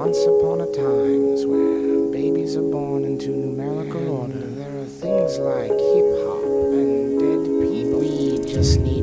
once upon a times where babies are born into numerical order. There are things like hip hop and dead people. We just need